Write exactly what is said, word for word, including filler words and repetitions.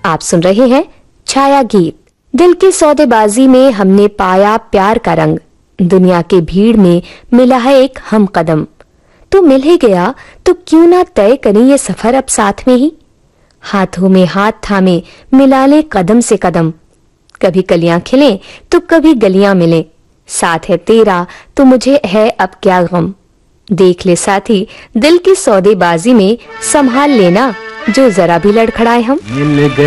आप सुन रहे हैं छाया गीत। दिल की सौदेबाजी में हमने पाया प्यार का रंग, दुनिया के भीड़ में मिला है एक हम कदम। तो मिल ही गया तो क्यों ना तय करें ये सफर अब साथ में ही। हाथों में हाथ थामे मिला ले कदम से कदम, कभी कलियां खिलें तो कभी गलियां मिले, साथ है तेरा तो मुझे है अब क्या गम। देख ले साथी दिल की सौदेबाजी में संभाल लेना जो जरा भी लड़खड़ाए हम।